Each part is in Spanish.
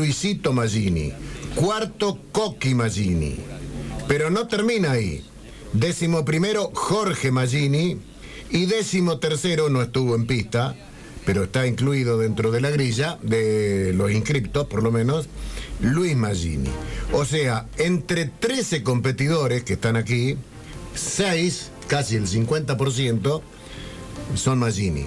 Luisito Maggini. Cuarto, Coqui Maggini. Pero no termina ahí. 11º, Jorge Maggini. Y 13º, no estuvo en pista, pero está incluido dentro de la grilla, de los inscriptos por lo menos, Luis Maggini. O sea, entre 13 competidores que están aquí, 6, casi el 50%, son Maggini.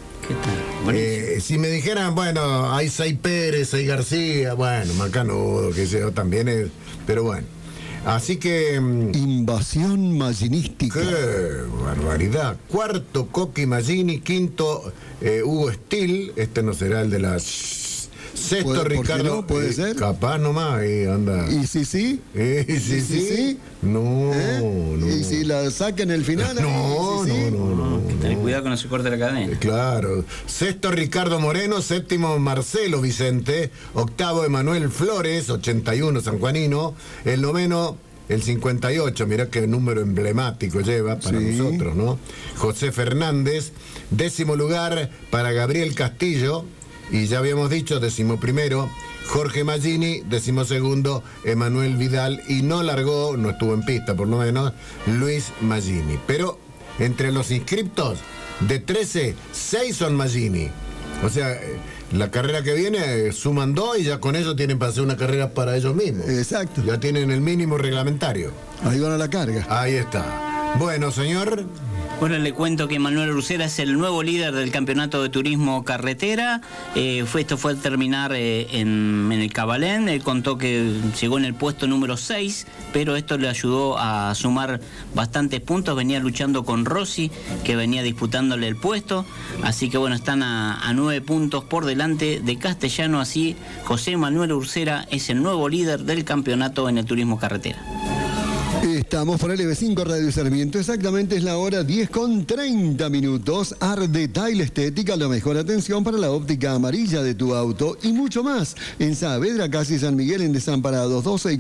Si me dijeran, bueno, hay 6 Pérez, 6 García, bueno, Macanudo, que sé yo, también es, pero bueno. Así que... Invasión maginística. ¡Qué barbaridad! Cuarto, Coqui Maggini. Quinto, Hugo Still. Este no será el de las... Sexto, Ricardo. No? ¿Puede ser? Capaz nomás, anda. ¿Y si sí? ¿Y si sí? No, no. ¿Y si la saca en el final? No, no. Ten cuidado que no se corte la cadena. Claro. Sexto, Ricardo Moreno. Séptimo, Marcelo Vicente. Octavo, Emanuel Flores, 81, sanjuanino. El noveno, el 58, mirá qué número emblemático lleva para nosotros, ¿no? José Fernández. 10º lugar para Gabriel Castillo. Y ya habíamos dicho, 11º, Jorge Maggini. 12º, Emanuel Vidal. Y no largó, no estuvo en pista por lo menos, Luis Maggini. Pero entre los inscriptos, de 13, 6 son Maggini. O sea, la carrera que viene suman 2 y ya con eso tienen para hacer una carrera para ellos mismos. Exacto. Ya tienen el mínimo reglamentario. Ahí van a la carga. Ahí está. Bueno, señor. Bueno, le cuento que Manuel Ursera es el nuevo líder del campeonato de turismo carretera. Esto fue al terminar en el Cabalén. Él contó que llegó en el puesto número 6, pero esto le ayudó a sumar bastantes puntos. Venía luchando con Rossi, que venía disputándole el puesto. Así que bueno, están a 9 puntos por delante de Castellano. Así, José Manuel Ursera es el nuevo líder del campeonato en el turismo carretera. Estamos por LB5 Radio Sarmiento, exactamente es la hora 10:30. Ardetail Estética, la mejor atención para la óptica amarilla de tu auto y mucho más. En Saavedra, casi San Miguel, en Desamparados,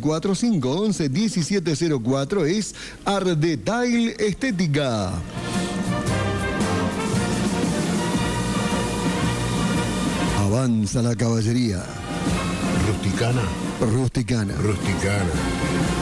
264-511-1704 es Ardetail Estética. Avanza la caballería. Rusticana. Rusticana.